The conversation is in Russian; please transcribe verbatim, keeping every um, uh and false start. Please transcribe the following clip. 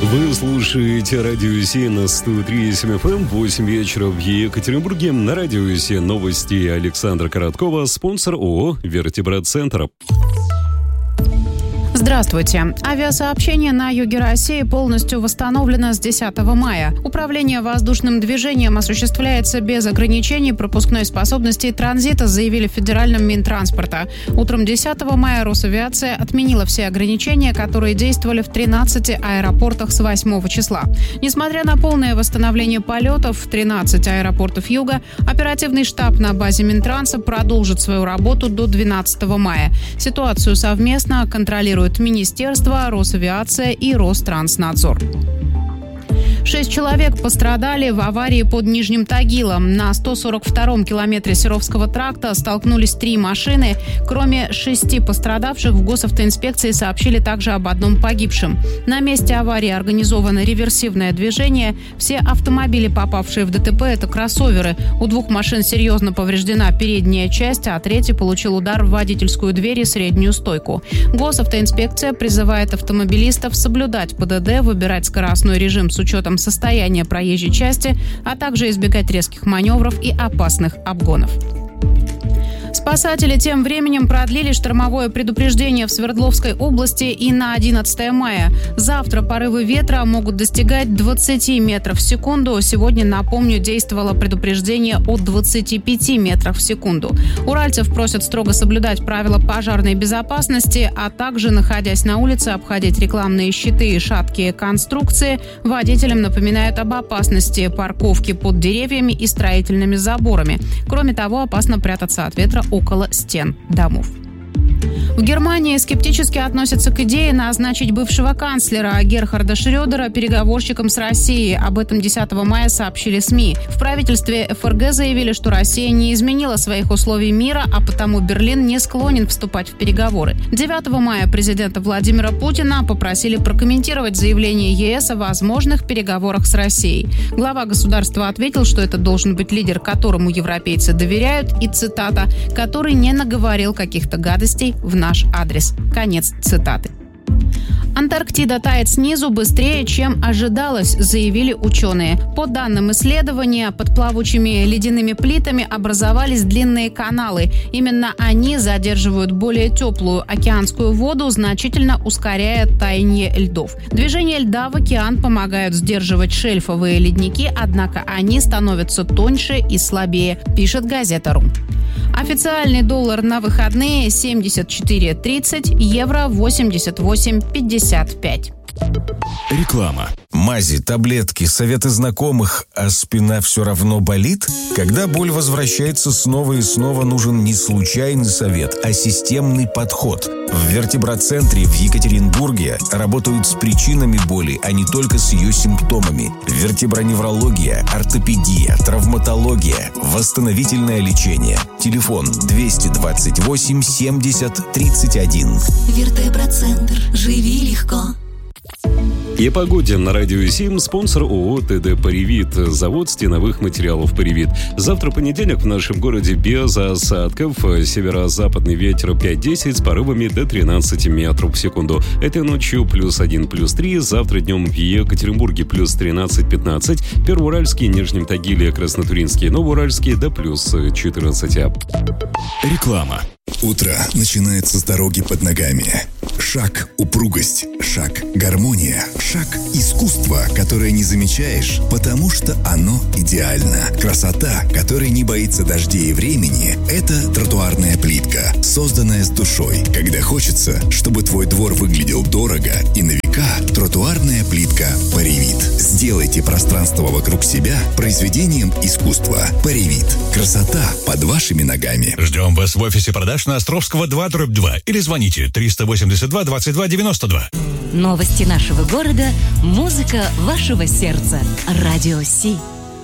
Вы слушаете Радио Си на сто три и семь эф эм, восемь вечера в Екатеринбурге. На Радио Си новости Александра Короткова, спонсор ООО «Вертебрат-центр». Здравствуйте. Авиасообщение на юге России полностью восстановлено с десятого мая. Управление воздушным движением осуществляется без ограничений пропускной способности и транзита, заявили в Федеральном Минтранспорта. Утром десятого мая Росавиация отменила все ограничения, которые действовали в тринадцати аэропортах с восьмого числа. Несмотря на полное восстановление полетов в тринадцать аэропортов юга, оперативный штаб на базе Минтранса продолжит свою работу до двенадцатого мая. Ситуацию совместно контролируют Министерство, Росавиация и Ространснадзор. Шесть человек пострадали в аварии под Нижним Тагилом. На сто сорок втором километре Серовского тракта столкнулись три машины. Кроме шести пострадавших, в госавтоинспекции сообщили также об одном погибшем. На месте аварии организовано реверсивное движение. Все автомобили, попавшие в ДТП, это кроссоверы. У двух машин серьезно повреждена передняя часть, а третий получил удар в водительскую дверь и среднюю стойку. Госавтоинспекция призывает автомобилистов соблюдать ПДД, выбирать скоростной режим с учетом состояния проезжей части, а также избегать резких маневров и опасных обгонов. Спасатели тем временем продлили штормовое предупреждение в Свердловской области и на одиннадцатое мая. Завтра порывы ветра могут достигать двадцати метров в секунду. Сегодня, напомню, действовало предупреждение от двадцати пяти метров в секунду. Уральцев просят строго соблюдать правила пожарной безопасности, а также, находясь на улице, обходить рекламные щиты и шаткие конструкции. Водителям напоминают об опасности парковки под деревьями и строительными заборами. Кроме того, опасно прятаться от ветра около стен домов. В Германии скептически относятся к идее назначить бывшего канцлера Герхарда Шрёдера переговорщиком с Россией. Об этом десятого мая сообщили СМИ. В правительстве эф эр гэ заявили, что Россия не изменила своих условий мира, а потому Берлин не склонен вступать в переговоры. девятого мая президента Владимира Путина попросили прокомментировать заявление е эс о возможных переговорах с Россией. Глава государства ответил, что это должен быть лидер, которому европейцы доверяют, и, цитата, «который не наговорил каких-то гадостей в наш адрес». Конец цитаты. Антарктида тает снизу быстрее, чем ожидалось, заявили ученые. По данным исследования, под плавучими ледяными плитами образовались длинные каналы. Именно они задерживают более теплую океанскую воду, значительно ускоряя таяние льдов. Движение льда в океан помогают сдерживать шельфовые ледники, однако они становятся тоньше и слабее, пишет газета.ру. Официальный доллар на выходные семьдесят четыре тридцать, евро восемьдесят восемь пятьдесят пять. Реклама. Мази, таблетки, советы знакомых, а спина все равно болит? Когда боль возвращается снова и снова, нужен не случайный совет, а системный подход. В Вертебрат-центре в Екатеринбурге работают с причинами боли, а не только с ее симптомами. Вертеброневрология, ортопедия, травматология, восстановительное лечение. Телефон двести двадцать восемь семьдесят тридцать один. Вертебрат-центр. Живи легко. И о погоде на Радио семь, спонсор ООО тэ дэ «Паривит», завод стеновых материалов «Паривит». Завтра понедельник в нашем городе без осадков, северо-западный ветер пять-десять с порывами до тринадцати метров в секунду. Этой ночью плюс один, плюс три, завтра днем в Екатеринбурге плюс тринадцать-пятнадцать, Первоуральский, Нижнем Тагиле, Краснотуринский, Новоуральский до плюс четырнадцать. Реклама. Утро начинается с дороги под ногами. Шаг – упругость, шаг – гармония, шаг – искусство, которое не замечаешь, потому что оно идеально. Красота, которая не боится дождей и времени – это тротуарная плитка, созданная с душой. Когда хочется, чтобы твой двор выглядел дорого и на века, тротуарная плитка «Паривит». Сделайте пространство вокруг себя произведением искусства. «Паривит». Красота под вашими ногами. Ждем вас в офисе продаж на Островского два дробь два или звоните триста восемьдесят два двадцать два девяносто два. Новости нашего города, музыка вашего сердца. Радио Си.